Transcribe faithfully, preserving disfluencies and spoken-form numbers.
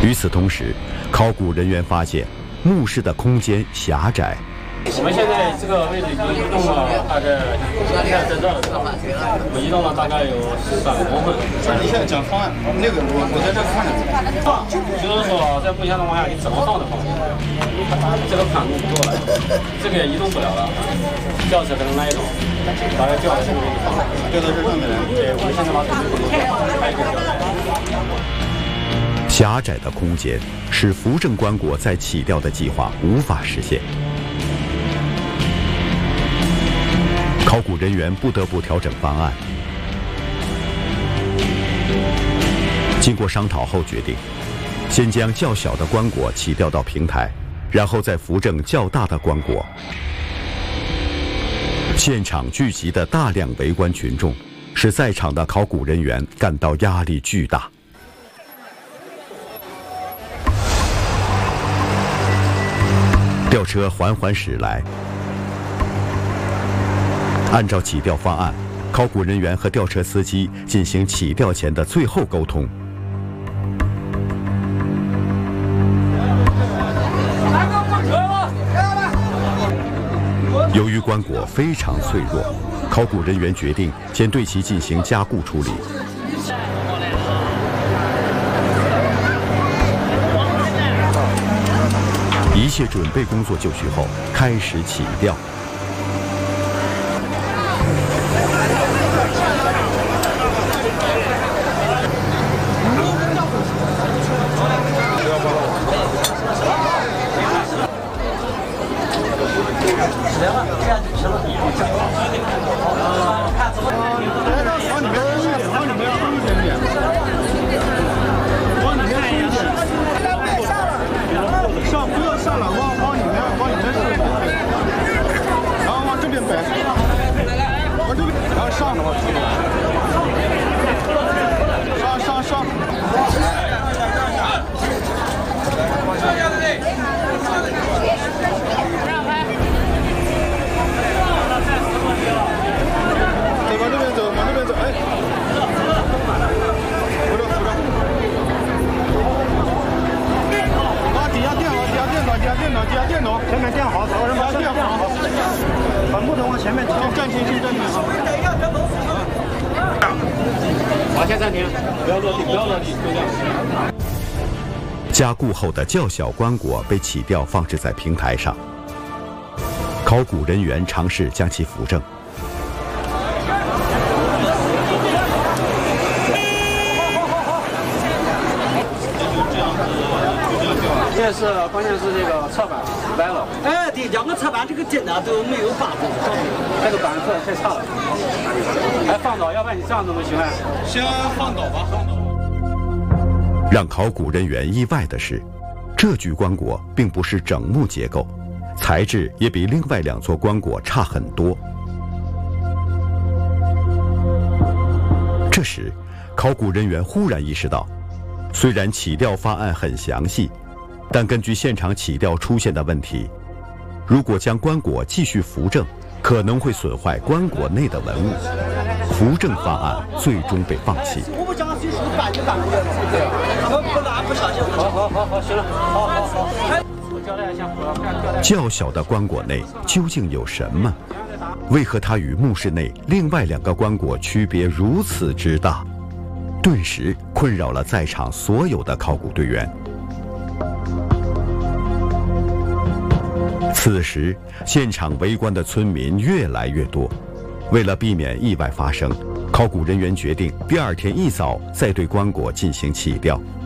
与此同时，考古人员发现墓室的空间狭窄。 我们现在这个位置已经移动了大概，现在在这儿的时候，我移动了大概有三公分。 你现在讲方案，那个我我在这看着。 就是说，在目前情况下，你怎么放的方向？这个宽度不够了，这个也移动不了了。吊车可能来一种，大概吊到这个位置放， 吊到这上面来。 对，我们现在把准备工作还有一个吊车。 狭窄的空间使扶正棺椁在起吊的计划无法实现。考古人员不得不调整方案。经过商讨后决定，先将较小的棺椁起吊到平台，然后再扶正较大的棺椁。现场聚集的大量围观群众，使在场的考古人员感到压力巨大。吊车缓缓驶来。按照起吊方案，考古人员和吊车司机进行起吊前的最后沟通。由于棺椁非常脆弱，考古人员决定先对其进行加固处理。一切准备工作就绪后，开始起吊。加固后的较小棺椁被起吊放置在平台上，考古人员尝试将其扶正。 这是关键是这个侧板歪了。 哎，对，两个侧板这个真的都没有把住， 这个板子太差了。还放倒，要不然你这样怎么行啊？ 先放倒吧，放倒。 让考古人员意外的是，这具棺椁并不是整木结构，材质也比另外两座棺椁差很多。这时，考古人员忽然意识到，虽然起吊方案很详细，但根据现场起吊出现的问题，如果将棺椁继续扶正，可能会损坏棺椁内的文物。扶正方案最终被放弃。 我不讲随手搬就搬过来了，我不拉不上去。 好好好好，行了，好好好。我交代一下，我较小的棺椁内究竟有什么？为何它与墓室内另外两个棺椁区别如此之大？顿时困扰了在场所有的考古队员。此时，现场围观的村民越来越多。为了避免意外发生，考古人员决定第二天一早再对棺椁进行起吊。